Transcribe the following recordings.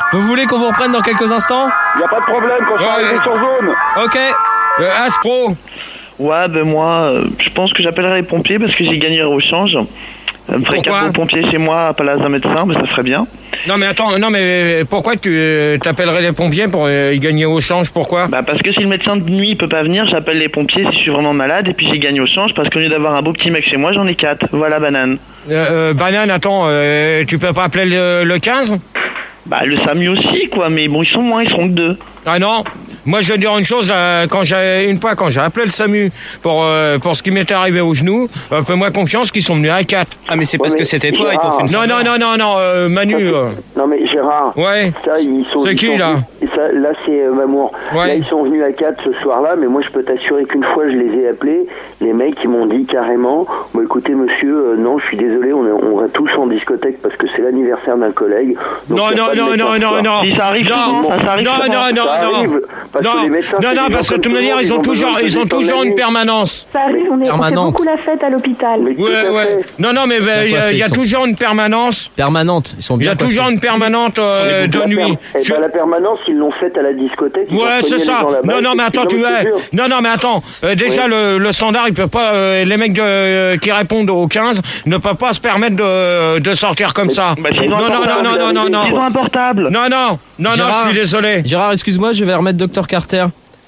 Vous voulez qu'on vous reprenne dans quelques instants? Y a pas de problème quand je suis arrivé sur zone. Ok. Aspro. Ouais, ben moi, je pense que j'appellerai les pompiers parce que j'ai gagné au change. Ça me ferait 4 pompiers chez moi à Palace d'un médecin, mais ça ferait bien. Non mais attends, pourquoi tu t'appellerais les pompiers pour y gagner au change? Pourquoi? Bah parce que si le médecin de nuit peut pas venir, j'appelle les pompiers si je suis vraiment malade et puis j'ai gagné au change parce qu'au lieu d'avoir un beau petit mec chez moi, j'en ai 4. Voilà, Banane. Banane, attends, tu peux pas appeler le 15? Bah le SAMU aussi quoi, mais bon ils sont moins, ils seront que 2. Ah non. Moi, je vais dire une chose, là, quand j'ai appelé le SAMU pour ce qui m'était arrivé au genou, fais-moi confiance qu'ils sont venus à 4. Ah, mais c'est parce que c'était toi, ils t'ont fait une... Non, Manu. Non, mais Gérard. Ouais. Ça, c'est qui, là? Là, c'est Mamour. Ouais. Là, ils sont venus à 4 ce soir-là, mais moi, je peux t'assurer qu'une fois, je les ai appelés. Les mecs, ils m'ont dit carrément, bon, écoutez, monsieur, non, je suis désolé, on va tous en discothèque parce que c'est l'anniversaire d'un collègue. Donc, non. Si ça arrive souvent, ça arrive souvent. Non, parce que de toute manière, ils ont toujours une permanence. Ça arrive, on fait beaucoup la fête à l'hôpital. Ouais. Non, mais il y a toujours une permanence. Permanente, ils sont bien. Il y a toujours une permanente de nuit. La permanence, ils l'ont faite à la discothèque. Ouais, c'est ça. Non, mais attends, déjà, le standard, il peut pas, les mecs qui répondent au 15 ne peuvent pas se permettre de sortir comme ça. Non. Ils ont un portable. Non, je suis désolé. Gérard, excuse-moi, je vais remettre Dr Carter.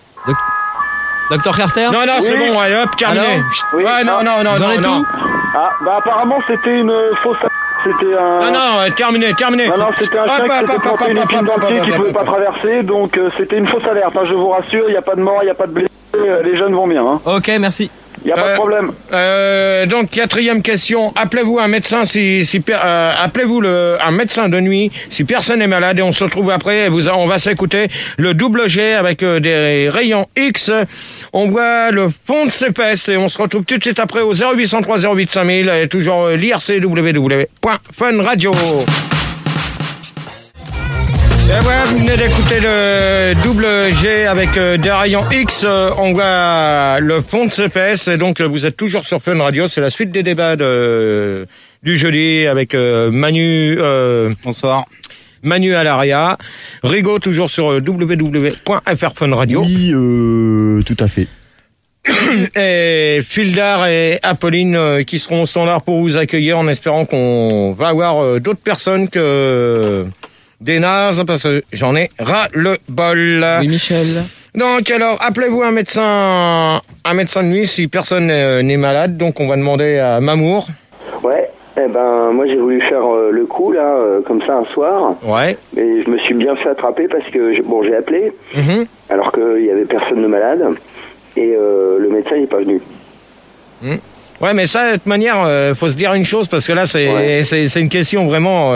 Dr Carter? Non, c'est bon, ouais, hop, terminé. Oui. Ouais, non. Vous en êtes tout? Ah, bah apparemment, c'était une fausse... C'était un... Non, terminé. Non, c'était un chien qui s'était planté une épine dans le pied qui pouvait pas traverser, donc c'était une fausse alerte, hein, je vous rassure, il n'y a pas de mort, il n'y a pas de blessés, les jeunes vont bien. Hein. Ok, merci. Il n'y a pas de problème. Donc, 4e question. Appelez-vous un médecin un médecin de nuit si personne n'est malade et on se retrouve après. On va s'écouter le double G avec des rayons X. On voit le fond de ses fesses et on se retrouve tout de suite après au 0803 08 5000 et toujours l'IRC www.funradio. Et voilà, vous venez d'écouter le double G avec des rayons X. On voit le fond de CPS. Et donc, vous êtes toujours sur Fun Radio. C'est la suite des débats du jeudi avec Manu. Bonsoir. Manu Alaria. Rigaud, toujours sur www.frfunradio. Oui, tout à fait. Et Fildar et Apolline qui seront au standard pour vous accueillir en espérant qu'on va avoir d'autres personnes que... des nazes, parce que j'en ai ras-le-bol. Oui, Michel. Donc, alors, appelez-vous un médecin de nuit si personne n'est malade. Donc, on va demander à Mamour. Ouais, moi, j'ai voulu faire le coup, là, comme ça, un soir. Ouais. Et je me suis bien fait attraper parce que, j'ai appelé, alors qu'il y avait personne de malade. Et le médecin, il n'est pas venu. Ouais, mais ça, de toute manière, faut se dire une chose, parce que là, c'est une question vraiment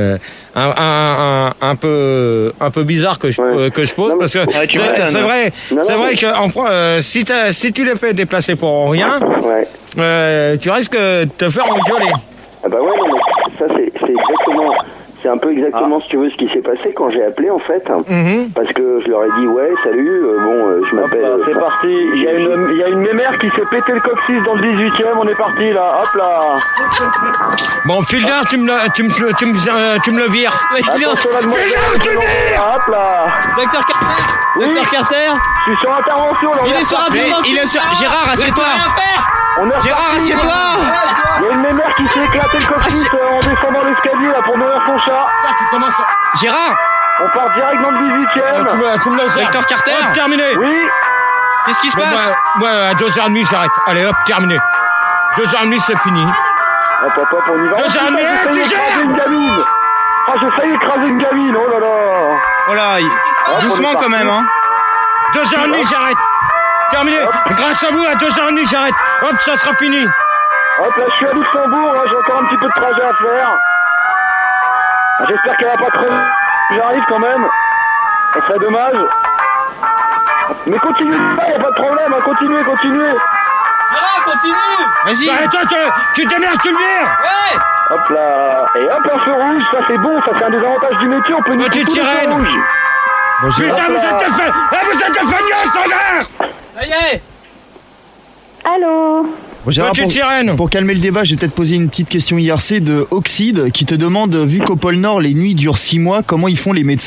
un peu bizarre que je pose, parce que c'est vrai que si tu les fais déplacer pour rien, tu risques de te faire engueuler. Ah bah ouais, non, mais ça c'est exactement... C'est un peu exactement, si tu veux, ce qui s'est passé quand j'ai appelé, en fait. Parce que je leur ai dit, ouais, salut, je m'appelle... C'est parti. Il y a une mémère qui s'est pété le coccyx dans le 18e, on est parti, là. Hop là. Bon, Fildar, tu me le vires. Fildar, tu le vires. Hop là. Dr Carter. Oui. Dr Carter. Je suis sur intervention, là. Il est sur intervention. Gérard, assieds-toi. Gérard, assieds-toi. Il y a une mémère qui s'est éclaté le coccyx en descendant l'escalier, là, pour nourrir son chat. Gérard. On part direct dans le 18e. Tu me laisses. Dr Carter. Hop, terminé. Oui. Qu'est-ce qui se passe? Ouais, à 2h30, j'arrête. Allez, hop, terminé. 2h30, c'est fini. Hop, on y va. 2h30, tu gères. Une gamine. Ah, j'ai failli écraser une gamine, oh là là. Oh là, doucement quand même, hein. 2h30, j'arrête. Terminé. Grâce à vous, à 2h30, j'arrête. Hop, ça sera fini. Hop, là, je suis à Luxembourg, hein, j'ai encore un petit peu de trajet à faire. J'espère qu'elle va pas crever. J'arrive quand même. Ça serait dommage. Mais continuez pas, y a pas de problème, hein, continuez. Gérard, continue. Vas-y. Bah, toi, tu démerdes, tu le vires. Ouais. Hop là. Et hop, un feu rouge, ça c'est bon, ça c'est un des avantages du métier, on peut niquer tous les feux rouges. Putain, vous êtes des feignants, standard. Ça y est. Allô. Gérard, pour calmer le débat, je vais peut-être poser une petite question IRC de Oxide qui te demande, vu qu'au pôle Nord les nuits durent 6 mois, comment ils font les médecins